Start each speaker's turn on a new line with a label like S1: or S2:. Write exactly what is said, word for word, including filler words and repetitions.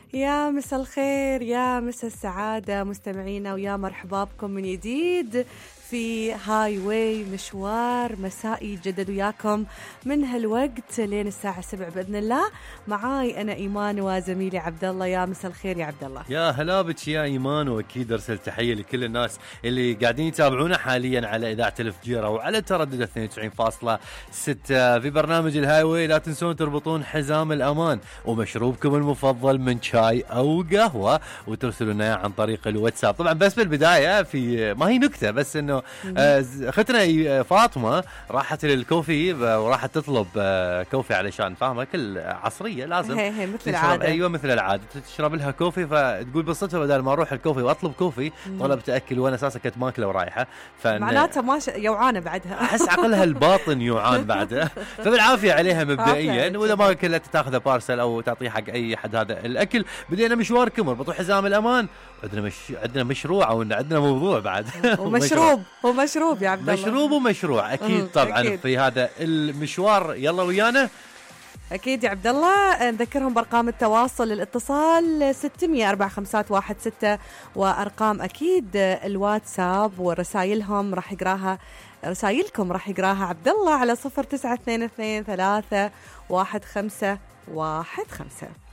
S1: يا مساء الخير، يا مساء السعادة مستمعينا، ويا مرحبا بكم من جديد في هاي واي، مشوار مسائي جدد وياكم من هالوقت لين الساعة سبع بإذن الله. معاي أنا إيمان وزميلي عبد الله. يا مساء الخير يا عبد الله.
S2: يا هلا بك يا إيمان، وأكيد أرسل تحية لكل الناس اللي قاعدين يتابعونا حاليا على إذاعة الفجيرة وعلى تردد اثنين وتسعين فاصلة ستة في برنامج الهاي واي. لا تنسون تربطون حزام الأمان ومشروبكم المفضل من شاي أو قهوة وترسلوا لنا عن طريق الواتساب. طبعا بس بالبداية في ما هي نكتة، بس إنه اختنا فاطمه راحت للكوفي وراحت تطلب كوفي علشان فاهمه كل عصريه لازم
S1: هي هي مثل العاده.
S2: ايوه مثل العاده تشرب لها كوفي، فتقول بالصدفه بدل ما اروح الكوفي واطلب كوفي طلبت اكل وانا اساسا كنت ماكله ورايحه،
S1: معناته ما يوعانه بعدها.
S2: احس عقلها الباطن يوعان بعدها. فبالعافيه عليها مبدئيا، واذا ما اكلت تاخذه بارسل او تعطيه حق اي احد هذا الاكل. بدينا مشواركم، اربطوا حزام الامان. عندنا مش عندنا مشروع او عندنا موضوع بعد
S1: ومشروب ومشروب يا عبد الله.
S2: مشروب ومشروع اكيد طبعا أكيد. في هذا المشوار يلا ويانا
S1: اكيد يا عبد الله. نذكرهم بارقام التواصل للاتصال ستمية أربعة خمسة واحد ستة، وارقام اكيد الواتساب ورسائلهم راح يقراها رسائلكم راح يقراها عبد الله على صفر تسعة اثنين اثنين ثلاثة واحد خمسة واحد خمسة.